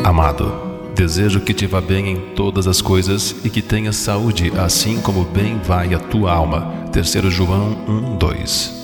Amado, desejo que te vá bem em todas as coisas e que tenhas saúde, assim como bem vai a tua alma. 3 João 1:2.